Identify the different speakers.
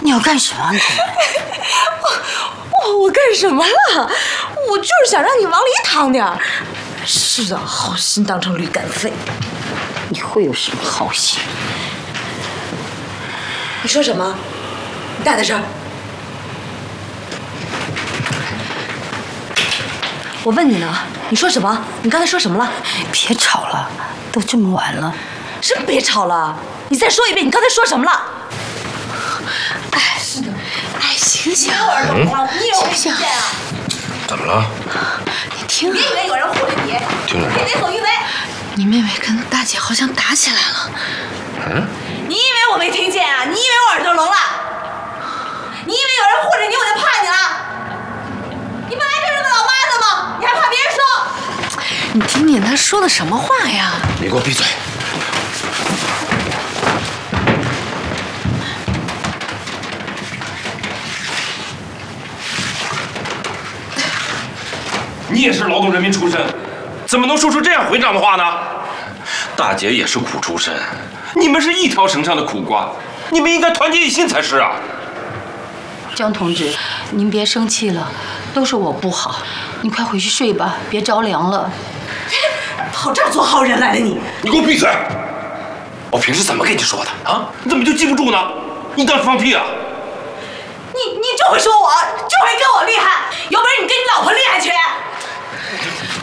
Speaker 1: 你要干什么？你
Speaker 2: 我干什么了？我就是想让你往里淌点儿。是的，好心当成驴肝肺。
Speaker 1: 你会有什么好心？
Speaker 2: 你说什么？你大点声。我问你呢，你说什么？你刚才说什么了？
Speaker 1: 别吵了，都这么晚了。
Speaker 2: 是别吵了，你再说一遍，你刚才说什么了？哎，是的，哎，醒醒！你耳朵聋，你以为我没听见啊？
Speaker 3: 怎么了？
Speaker 1: 你听，
Speaker 2: 别以为有人护着你，
Speaker 3: 听着呢。
Speaker 2: 为所欲为。
Speaker 1: 你妹妹跟大姐好像打起来了。
Speaker 3: 嗯？
Speaker 2: 你以为我没听见啊？你以为我耳朵聋了？你以为有人护着你我就怕你了？你本来就是个老妈子嘛，你还怕别人说？
Speaker 1: 你听听她说的什么话呀？
Speaker 3: 你给我闭嘴！你也是劳动人民出身，怎么能说出这样回账的话呢？大姐也是苦出身，你们是一条绳上的苦瓜，你们应该团结一心才是啊！
Speaker 1: 江同志，您别生气了，都是我不好，你快回去睡吧，别着凉了。
Speaker 2: 跑这儿做好人来了你！
Speaker 3: 你给我闭嘴！我平时怎么跟你说的啊？你怎么就记不住呢？你当时放屁啊？
Speaker 2: 你就会说我，就会跟我厉害，有本事你跟你老婆厉害去！